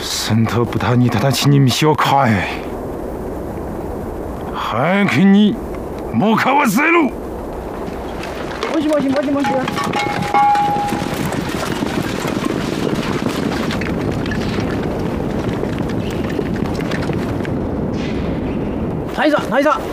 神特不他你他请你们小开，还给你莫看我塞路。 没事。抬一下。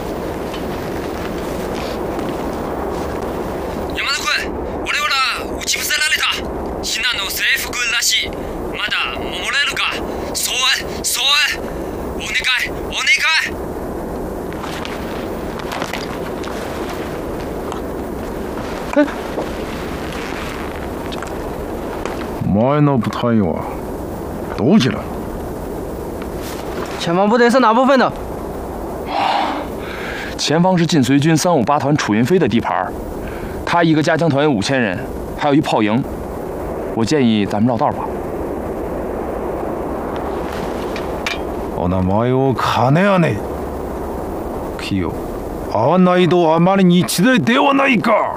山田君、俺ら撃ち伏せられた。避難の制服らしい。まだ守れるか。そうお願い。 前の部隊はどうじ了？ 前方部队是哪部分的？ 前方是晋绥军358团楚云飞的地盘，他一个加强团有5000人，还有一炮营。我建议咱们绕道吧。 お名前を金やね。キヨ、会わないとあまりに一大ではないか。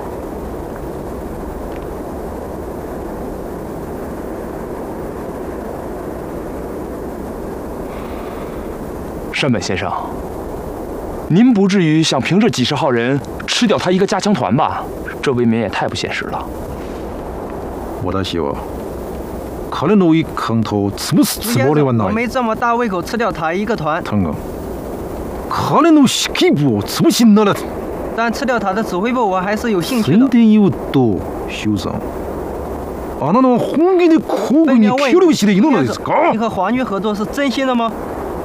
山本先生，您不至于想凭这几十号人吃掉他一个加强团吧？这未免也太不现实了。 私は彼の一坑と潰すつもりはない。 我没这么大胃口吃掉他一个团。 だが、彼の指揮部を潰しにならず。 但吃掉他的指揮部，我还是有兴趣的。 宣伝言うと、修さん、あなたは本気で皇軍に協力しているのですか？ 你和皇军合作是真心的吗？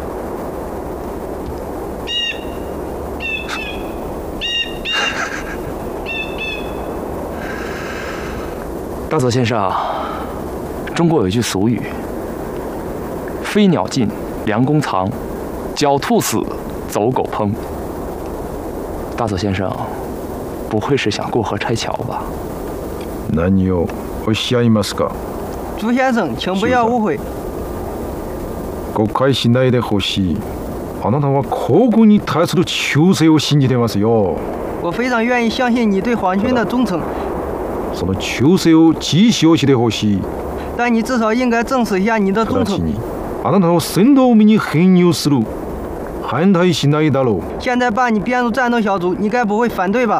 大佐先生，中国有一句俗语：“飞鸟尽，良弓藏；狡兔死，走狗烹。”大佐先生，不会是想过河拆桥吧？ 何をおっしゃいますか？ 朱先生，请不要误会。 誤解しないでほしい。あなたは皇軍に対する忠誠を信じてますよ。 我非常愿意相信你对皇军的忠诚。 その忠誠を実証してほしい。 但你至少应该证实一下你的忠诚。 あなたを戦闘民に編入する。反対しないだろう。 现在把你编入战斗小组，你该不会反对吧？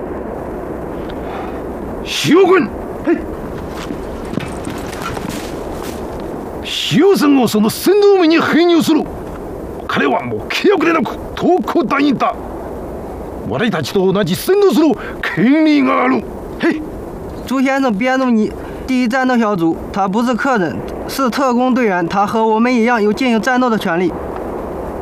塩君。塩さんをその戦闘民に編入する。彼はもう契約でなく特攻隊員だ。私たちと同じ戦闘する権利がある。嘿。 朱先生编入你第一战斗小组，他不是客人，是特工队员，他和我们一样有进行战斗的权利。